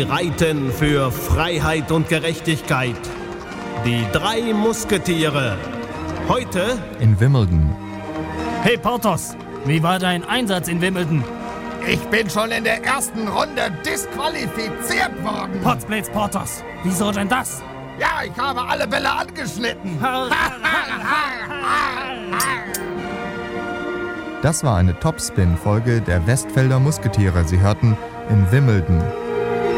Sie reiten für Freiheit und Gerechtigkeit. Die 3 Musketiere. Heute in Wimbledon. Hey Porthos, wie war dein Einsatz in Wimbledon? Ich bin schon in der ersten Runde disqualifiziert worden. Potzblitz, Porthos, wieso denn das? Ja, ich habe alle Bälle angeschnitten. Das war eine Topspin-Folge der Westfelder Musketiere. Sie hörten in Wimbledon.